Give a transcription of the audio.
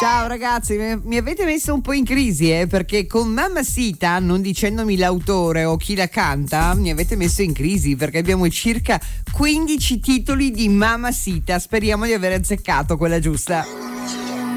Ciao ragazzi, mi avete messo un po' in crisi, perché con Mamacita, non dicendomi l'autore o chi la canta, mi avete messo in crisi perché abbiamo circa 15 titoli di Mamacita. Speriamo di aver azzeccato quella giusta.